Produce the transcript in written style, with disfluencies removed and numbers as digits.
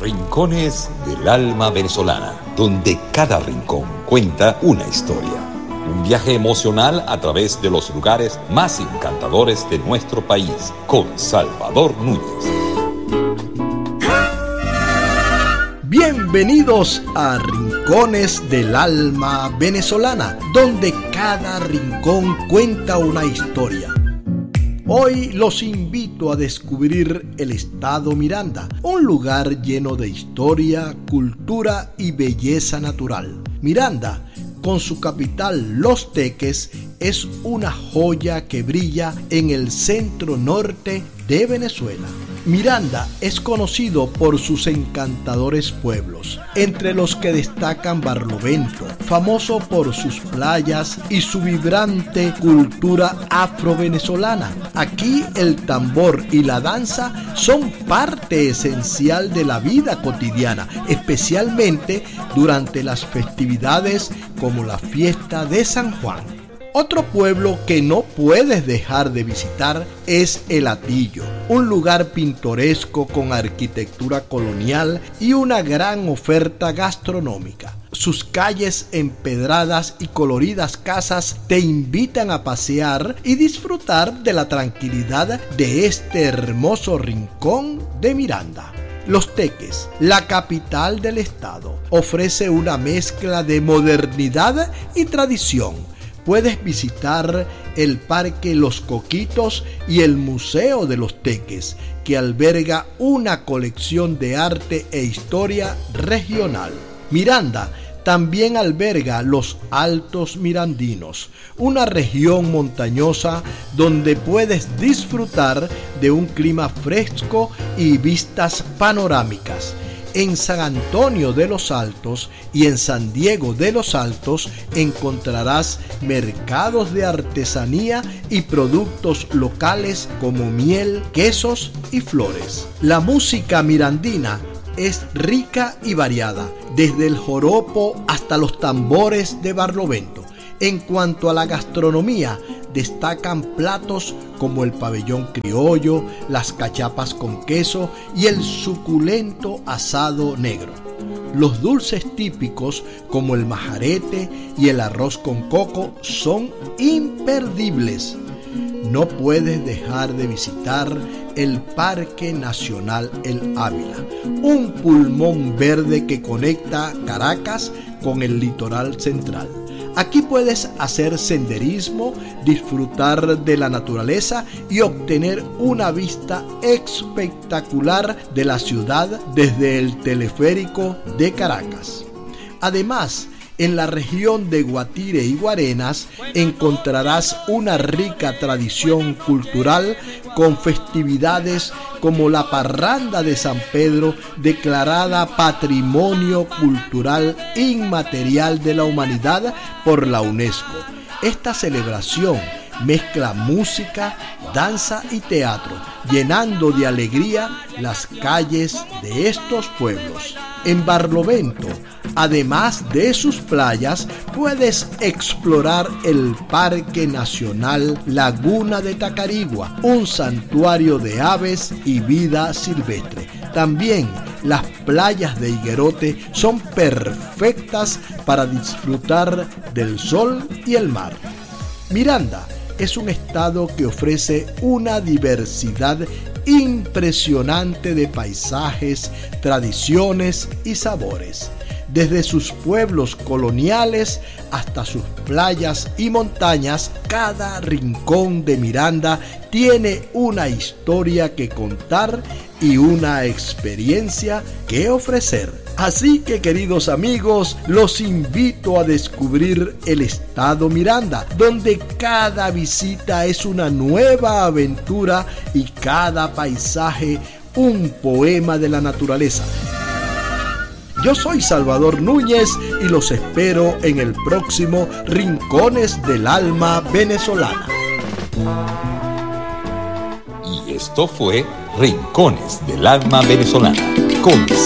Rincones del alma venezolana, donde cada rincón cuenta una historia. Un viaje emocional a través de los lugares más encantadores de nuestro país, con Salvador Núñez. Bienvenidos a Rincones del alma venezolana, donde cada rincón cuenta una historia. Hoy los invito a descubrir el estado Miranda, un lugar lleno de historia, cultura y belleza natural. Miranda, con su capital Los Teques, es una joya que brilla en el centro norte de Venezuela. Miranda es conocido por sus encantadores pueblos, entre los que destacan Barlovento, famoso por sus playas y su vibrante cultura afro-venezolana. Aquí el tambor y la danza son parte esencial de la vida cotidiana, especialmente durante las festividades como la fiesta de San Juan. Otro pueblo que no puedes dejar de visitar es El Hatillo, un lugar pintoresco con arquitectura colonial y una gran oferta gastronómica. Sus calles empedradas y coloridas casas te invitan a pasear y disfrutar de la tranquilidad de este hermoso rincón de Miranda. Los Teques, la capital del estado, ofrece una mezcla de modernidad y tradición. Puedes visitar el Parque Los Coquitos y el Museo de los Teques, que alberga una colección de arte e historia regional. Miranda también alberga los Altos Mirandinos, una región montañosa donde puedes disfrutar de un clima fresco y vistas panorámicas. En San Antonio de los Altos y en San Diego de los Altos encontrarás mercados de artesanía y productos locales como miel, quesos y flores. La música mirandina es rica y variada, desde el joropo hasta los tambores de Barlovento. En cuanto a la gastronomía, destacan platos como el pabellón criollo, las cachapas con queso y el suculento asado negro. Los dulces típicos como el majarete y el arroz con coco son imperdibles. No puedes dejar de visitar el Parque Nacional El Ávila, un pulmón verde que conecta Caracas con el litoral central. Aquí puedes hacer senderismo, disfrutar de la naturaleza y obtener una vista espectacular de la ciudad desde el teleférico de Caracas. Además, en la región de Guatire y Guarenas encontrarás una rica tradición cultural con festividades como la Parranda de San Pedro, declarada Patrimonio Cultural Inmaterial de la Humanidad por la UNESCO. Esta celebración mezcla música, danza y teatro, llenando de alegría las calles de estos pueblos. En Barlovento, además de sus playas, puedes explorar el Parque Nacional Laguna de Tacarigua, un santuario de aves y vida silvestre. También las playas de Higuerote son perfectas para disfrutar del sol y el mar. Miranda es un estado que ofrece una diversidad impresionante de paisajes, tradiciones y sabores. Desde sus pueblos coloniales hasta sus playas y montañas, cada rincón de Miranda tiene una historia que contar y una experiencia que ofrecer. Así que, queridos amigos, los invito a descubrir el estado Miranda, donde cada visita es una nueva aventura y cada paisaje un poema de la naturaleza. Yo soy Salvador Núñez y los espero en el próximo Rincones del Alma Venezolana. Y esto fue Rincones del alma venezolana con